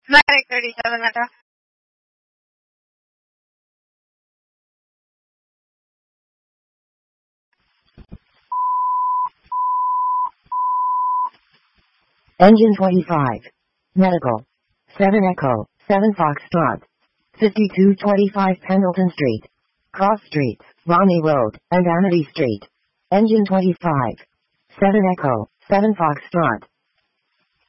Direct 37 Meta. Engine 25. Medical. 7 Echo, 7 Foxtrot. 5225 Pendleton Street. Cross Streets, Ronnie Road, and Amity Street. Engine 25. 7 Echo, 7 Foxtrot.